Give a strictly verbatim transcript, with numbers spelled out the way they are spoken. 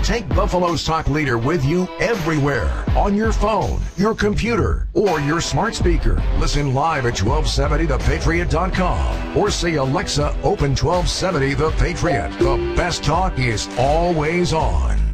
Take Buffalo's Talk Leader with you everywhere, on your phone, your computer, or your smart speaker. Listen live at twelve seventy the patriot dot com or say, Alexa, open twelve seventy The Patriot. The best talk is always on.